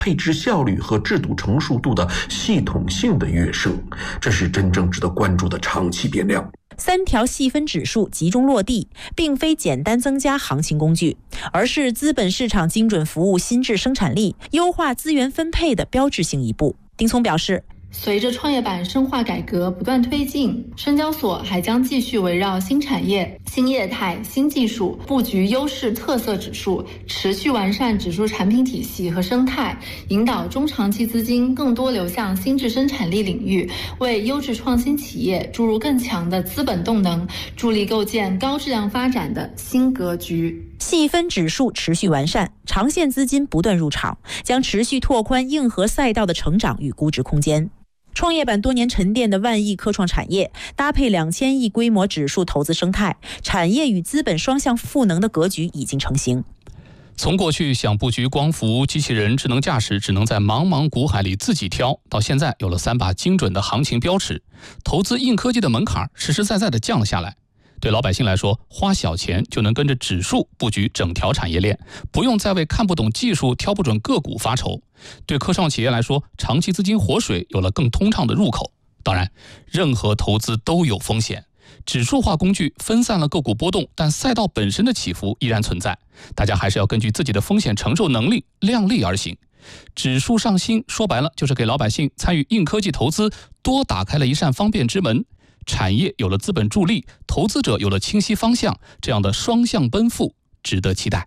配置效率和制度成熟度的系统性的跃升，这是真正值得关注的长期变量。 3条细分指数集中落地，并非简单增加行情工具，而是资本市场精准服务新质生产力、优化资源分配的标志性一步。丁聪表示， 随着创业板深化改革不断推进，深交所还将继续围绕新产业、新业态、新技术布局优势特色指数，持续完善指数产品体系和生态，引导中长期资金更多流向新质生产力领域，为优质创新企业注入更强的资本动能，助力构建高质量发展的新格局。 细分指数持续完善，长线资金不断入场，将持续拓宽硬核赛道的成长与估值空间。创业板多年沉淀的万亿科创产业，搭配2000亿规模指数投资生态，产业与资本双向赋能的格局已经成型。 从过去想布局光伏、机器人、智能驾驶只能在茫茫股海里自己挑，到现在有了3把精准的行情标尺，投资硬科技的门槛实实在在的降了下来。对老百姓来说，花小钱就能跟着指数布局整条产业链，不用再为看不懂技术、挑不准个股发愁。对科创企业来说，长期资金活水有了更通畅的入口。当然，任何投资都有风险，指数化工具分散了个股波动，但赛道本身的起伏依然存在。大家还是要根据自己的风险承受能力量力而行。指数上新说白了就是给老百姓参与硬科技投资多打开了一扇方便之门。产业有了资本助力，投资者有了清晰方向，这样的双向奔赴值得期待。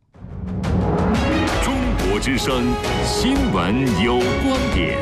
中国之声，新闻有观点。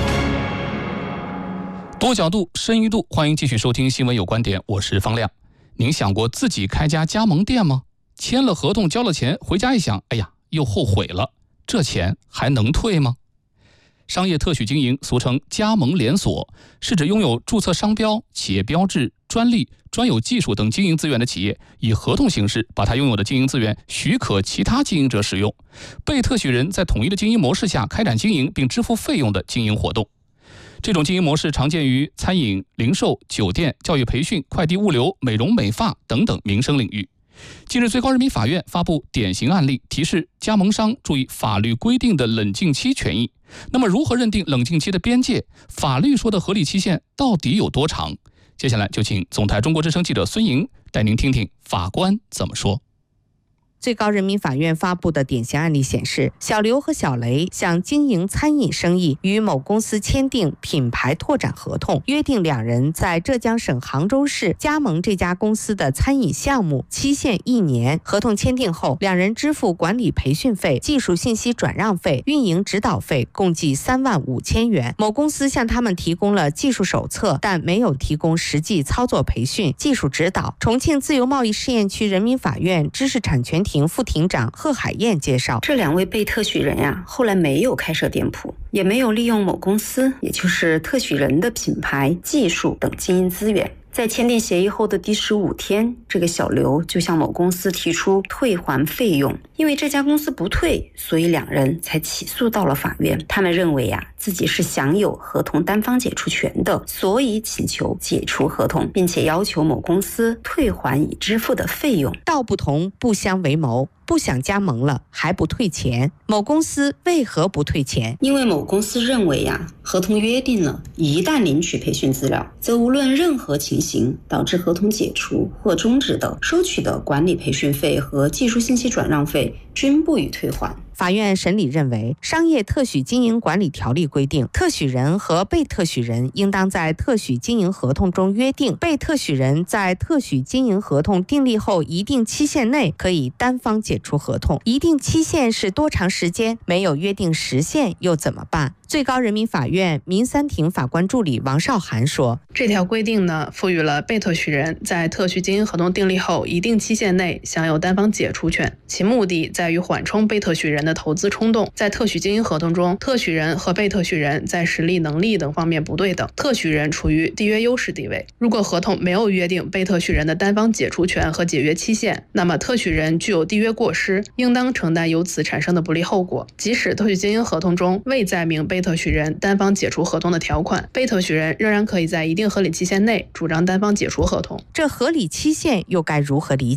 多角度、深一度，欢迎继续收听新闻有观点，我是方亮。您想过自己开家加盟店吗？签了合同交了钱，回家一想，哎呀，又后悔了，这钱还能退吗？商业特许经营俗称加盟连锁，是指拥有注册商标、企业标志、专利、专有技术等经营资源的企业，以合同形式把它拥有的经营资源许可其他经营者使用，被特许人在统一的经营模式下开展经营并支付费用的经营活动。这种经营模式常见于餐饮、零售、酒店、教育培训、快递物流、美容美发等等民生领域。近日，最高人民法院发布典型案例，提示加盟商注意法律规定的冷静期权益。那么，如何认定冷静期的边界？法律说的合理期限到底有多长？接下来就请总台中国之声记者孙莹带您听听法官怎么说。 最高人民法院发布的典型案例显示，小刘和小雷想经营餐饮生意，与某公司签订品牌拓展合同，约定两人在浙江省杭州市加盟这家公司的餐饮项目，期限1年。合同签订后，两人支付管理培训费、技术信息转让费、运营指导费，共计3万5千元。某公司向他们提供了技术手册，但没有提供实际操作培训、技术指导。重庆自由贸易试验区人民法院知识产权庭副庭长贺海燕介绍， 这2位被特许人呀，后来没有开设店铺，也没有利用某公司，也就是特许人的品牌、技术等经营资源。在签订协议后的第15天，这个小刘就向某公司提出退还费用，因为这家公司不退，所以两人才起诉到了法院。他们认为自己是享有合同单方解除权的，所以请求解除合同，并且要求某公司退还已支付的费用。 道不同不相为谋，不想加盟了还不退钱，某公司为何不退钱？ 因为某公司认为合同约定了，一旦领取培训资料，则无论任何情形导致合同解除或终止的，收取的管理培训费和技术信息转让费均不予退还。 法院审理认为，商业特许经营管理条例规定，特许人和被特许人应当在特许经营合同中约定，被特许人在特许经营合同订立后一定期限内可以单方解除合同。一定期限是多长时间？没有约定时限又怎么办？最高人民法院民三庭法官助理王少涵说， 这条规定呢，赋予了被特许人在特许经营合同订立后一定期限内享有单方解除权，其目的在于缓冲被特许人的投资冲动。在特许经营合同中，特许人和被特许人在实力、能力等方面不对等，特许人处于缔约优势地位。如果合同没有约定被特许人的单方解除权和解约期限，那么特许人具有缔约过失，应当承担由此产生的不利后果。即使特许经营合同中未载明被特许人单方解除合同的条款，被特许人仍然可以在一定合理期限内主张单方解除合同。 这合理期限又该如何理解？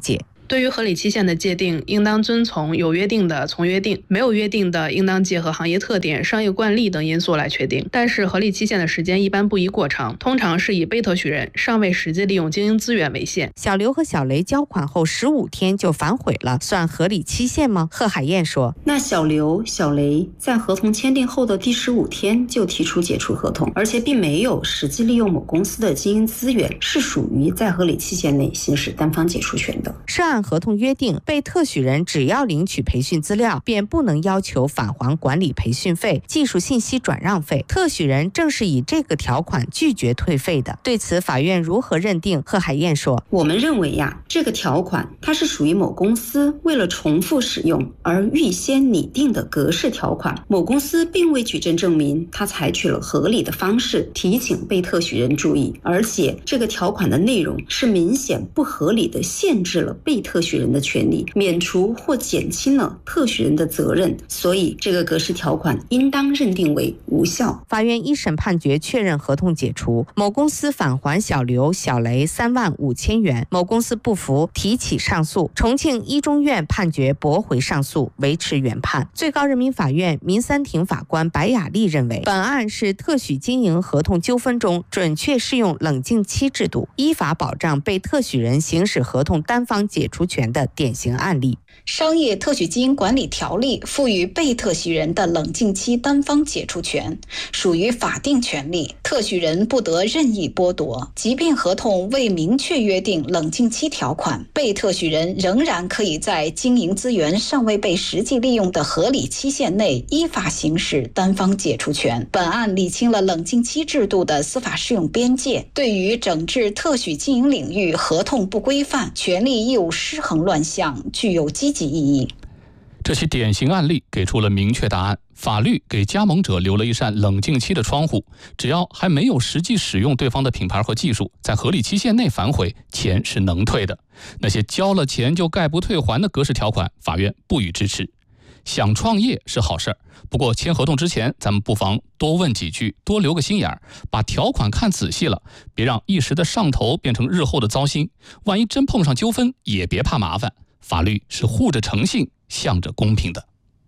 对于合理期限的界定，应当遵从有约定的从约定，没有约定的应当结合行业特点、商业惯例等因素来确定。但是合理期限的时间一般不宜过长，通常是以被特许人尚未实际利用经营资源为限。 小刘和小雷交款后15天就反悔了，算合理期限吗？贺海燕说， 那小刘、小雷在合同签订后的第15天就提出解除合同，而且并没有实际利用某公司的经营资源，是属于在合理期限内行使单方解除权的。 是按合同约定，被特许人只要领取培训资料，便不能要求返还管理培训费、技术信息转让费。特许人正是以这个条款拒绝退费的。对此，法院如何认定？贺海燕说， 我们认为这个条款它是属于某公司为了重复使用而预先拟定的格式条款，某公司并未举证证明他采取了合理的方式提醒被特许人注意，而且这个条款的内容是明显不合理的限制了被特许人的权利，免除或减轻了特许人的责任，所以这个格式条款应当认定为无效。 法院一审判决确认合同解除，某公司返还小刘、小雷3万5千元，某公司不服提起上诉，重庆一中院判决驳回上诉，维持原判。最高人民法院民三庭法官白雅丽认为，本案是特许经营合同纠纷中准确适用冷静期制度，依法保障被特许人行使合同单方解除权的典型案例。 商业特许经营管理条例赋予被特许人的冷静期单方解除权，属于法定权利，特许人不得任意剥夺。即便合同未明确约定冷静期条款，被特许人仍然可以在经营资源尚未被实际利用的合理期限内依法行使单方解除权。本案理清了冷静期制度的司法适用边界，对于整治特许经营领域合同不规范、权利义务失衡乱象具有积极意义。 这起典型案例给出了明确答案，法律给加盟者留了一扇冷静期的窗户，只要还没有实际使用对方的品牌和技术，在合理期限内反悔，钱是能退的。那些交了钱就概不退还的格式条款，法院不予支持。想创业是好事儿，不过签合同之前，咱们不妨多问几句，多留个心眼儿，把条款看仔细了，别让一时的上头变成日后的糟心。万一真碰上纠纷，也别怕麻烦。法律是护着诚信，向着公平的。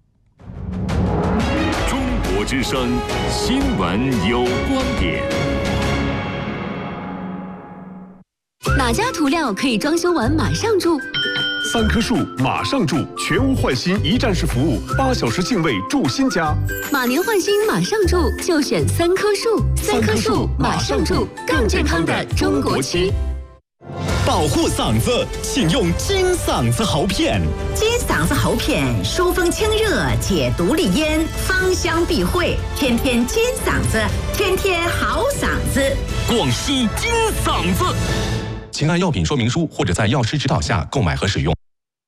中国之声，新闻有观点。 哪家涂料可以装修完马上住 ？3棵树马上住，全屋换新一站式服务，8小时净位住新家。 马年换新马上住，就选3棵树。3棵树马上住，更健康的中国区。 保护嗓子，请用金嗓子喉片。 金嗓子喉片疏风清热，解毒利咽，芳香避秽，天天金嗓子，天天好嗓子。 广西金嗓子。请按药品说明书或者在药师指导下购买和使用。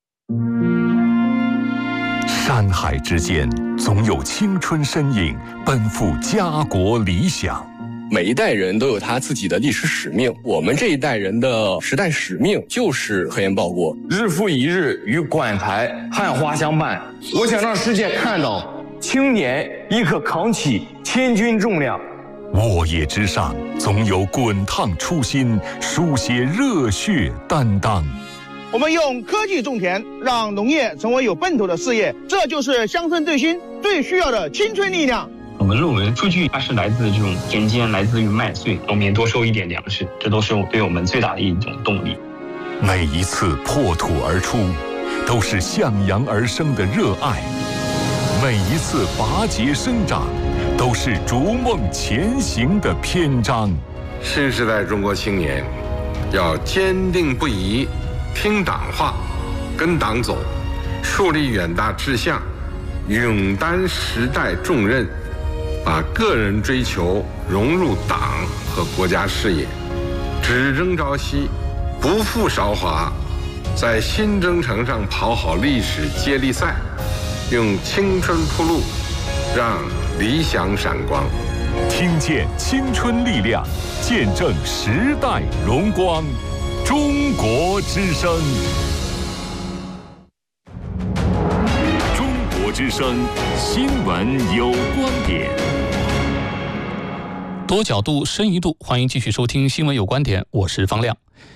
山海之间，总有青春身影奔赴家国理想。 每一代人都有他自己的历史使命，我们这一代人的时代使命就是科研报国， 日复一日与馆台汉花相伴。我想让世界看到青年亦可扛起千钧重量。 沃野之上，总有滚烫初心，书写热血担当。 我们用科技种田，让农业成为有奔头的事业，这就是乡村振兴最需要的青春力量。 我们认为数据它是来自这种田间，来自于麦穗，农民多收一点粮食，这都是对我们最大的一种动力。 每一次破土而出，都是向阳而生的热爱；每一次拔节生长，都是逐梦前行的篇章。 新时代中国青年要坚定不移，听党话，跟党走，树立远大志向，勇担时代重任，把个人追求融入党和国家事业，只争朝夕，不负韶华，在新征程上跑好历史接力赛，用青春铺路，让理想闪光。 听见青春力量，见证时代荣光。中国之声。 中国之声，新闻有观点。 多角度、深一度，欢迎继续收听《新闻有观点》，我是方亮。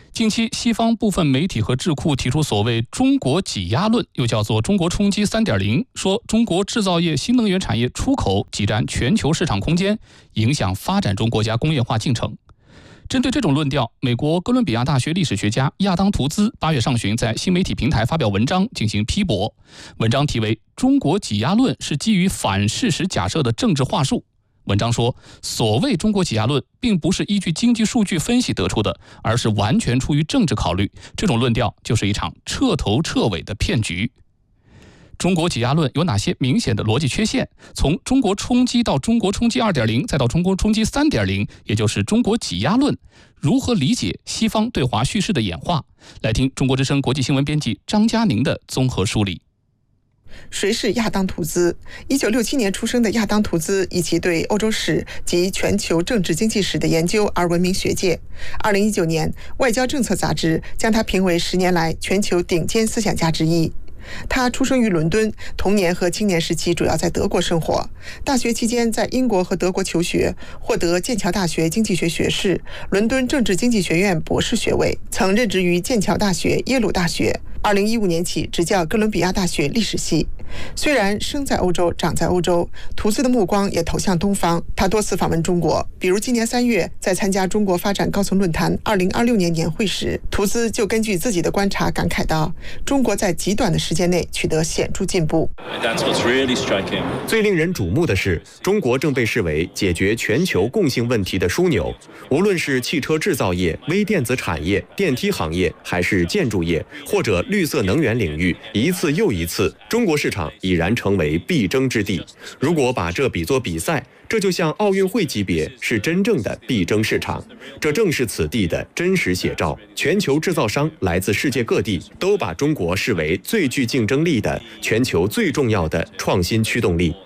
近期，西方部分媒体和智库提出所谓“中国挤压论”，又叫做“中国冲击 3.0”， 说中国制造业、新能源产业出口挤占全球市场空间，影响发展中国家工业化进程。针对这种论调，美国哥伦比亚大学历史学家亚当·图兹8月上旬在新媒体平台发表文章进行批驳。文章题为《中国挤压论是基于反事实假设的政治话术》。文章说，所谓中国挤压论并不是依据经济数据分析得出的，而是完全出于政治考虑。这种论调就是一场彻头彻尾的骗局。中国挤压论有哪些明显的逻辑缺陷？从中国冲击到中国冲击 2.0， 再到中国冲击 3.0， 也就是中国挤压论，如何理解西方对华叙事的演化？来听中国之声国际新闻编辑张嘉宁的综合梳理。 谁是亚当·图兹？1967年出生的亚当·图兹以其对欧洲史及全球政治经济史的研究而闻名学界。2019年，《外交政策》杂志将他评为10年来全球顶尖思想家之一。他出生于伦敦，童年和青年时期主要在德国生活。大学期间在英国和德国求学，获得剑桥大学经济学学士、伦敦政治经济学院博士学位，曾任职于剑桥大学、耶鲁大学。2015年起执教哥伦比亚大学历史系。虽然生在欧洲，长在欧洲，图兹的目光也投向东方。他多次访问中国，比如今年3月在参加中国发展高层论坛2026年年会时，图兹就根据自己的观察感慨到，中国在极短的时间内取得显著进步。 最令人瞩目的是，中国正被视为解决全球共性问题的枢纽。无论是汽车制造业、微电子产业、电梯行业，还是建筑业，或者绿色能源领域，一次又一次，中国市场已然成为必争之地。如果把这比作比赛，这就像奥运会级别，是真正的必争市场。这正是此地的真实写照。全球制造商来自世界各地，都把中国视为最具竞争力的、全球最重要的创新驱动力。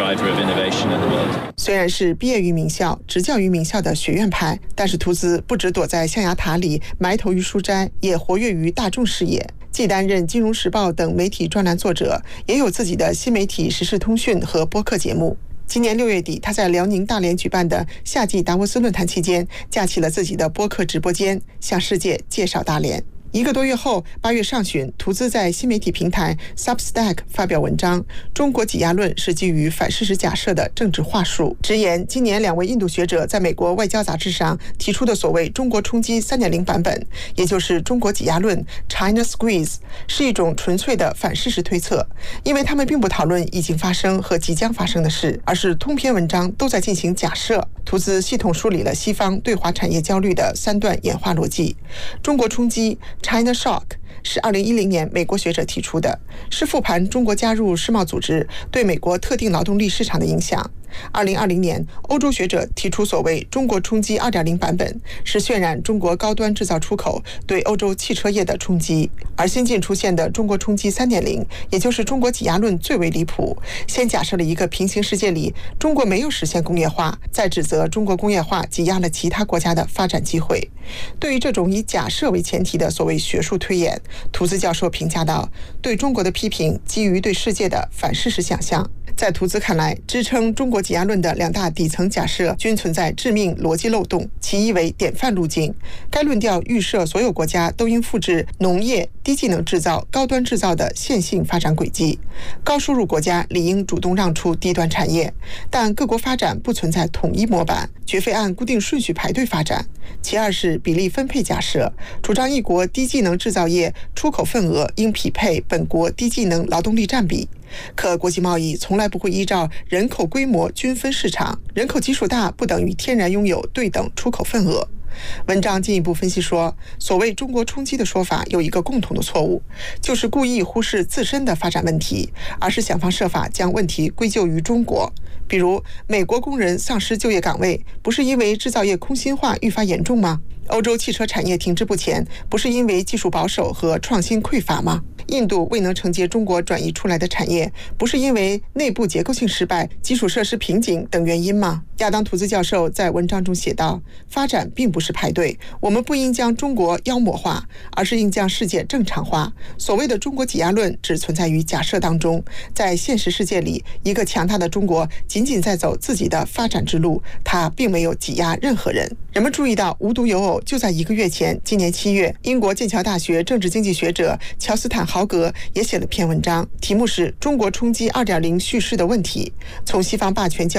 虽然是毕业于名校、执教于名校的学院派，但是图兹不只躲在象牙塔里埋头于书斋，也活跃于大众视野。既担任《金融时报》等媒体专栏作者，也有自己的新媒体时事通讯和播客节目。今年6月底，他在辽宁大连举办的夏季达沃斯论坛期间，架起了自己的播客直播间，向世界介绍大连。1个多月后，8月上旬，图兹在新媒体平台 Substack 发表文章，中国挤压论是基于反事实假设的政治话术，直言今年2位印度学者在美国外交杂志上提出的所谓中国冲击 3.0 版本，也就是中国挤压论 China Squeeze， 是一种纯粹的反事实推测，因为他们并不讨论已经发生和即将发生的事，而是通篇文章都在进行假设。图兹系统梳理了西方对华产业焦虑的3段演化逻辑。中国冲击 China Shock 是2010年美国学者提出的，是复盘中国加入世贸组织对美国特定劳动力市场的影响。2020年，欧洲学者提出所谓中国冲击 2.0 版本，是渲染中国高端制造出口对欧洲汽车业的冲击。而新近出现的中国冲击 3.0， 也就是中国挤压论最为离谱，先假设了一个平行世界里中国没有实现工业化，再指责中国工业化挤压了其他国家的发展机会。对于这种以假设为前提的所谓学术推演，图兹教授评价到，对中国的批评基于对世界的反事实想象。在图兹看来，支撑中国挤压论的2大底层假设均存在致命逻辑漏洞。其一为典范路径，该论调预设所有国家都应复制农业、低技能制造、高端制造的线性发展轨迹，高收入国家理应主动让出低端产业，但各国发展不存在统一模板，绝非按固定顺序排队发展。其二是比例分配假设，主张一国低技能制造业出口份额应匹配本国低技能劳动力占比。可国际贸易从来不会依照人口规模均分市场，人口基数大不等于天然拥有对等出口份额。文章进一步分析说，所谓中国冲击的说法有一个共同的错误，就是故意忽视自身的发展问题，而是想方设法将问题归咎于中国。比如美国工人丧失就业岗位，不是因为制造业空心化愈发严重吗？欧洲汽车产业停滞不前，不是因为技术保守和创新匮乏吗？ 印度未能承接中国转移出来的产业，不是因为内部结构性失败、基础设施瓶颈等原因吗？亚当·图兹教授在文章中写道：发展并不是排队，我们不应将中国妖魔化，而是应将世界正常化。所谓的中国挤压论只存在于假设当中，在现实世界里，一个强大的中国仅仅在走自己的发展之路，它并没有挤压任何人。人们注意到，无独有偶，就在1个月前，今年7月，英国剑桥大学政治经济学者乔斯坦·豪格也写了篇文章，题目是《中国冲击2.0叙事的问题：从西方霸权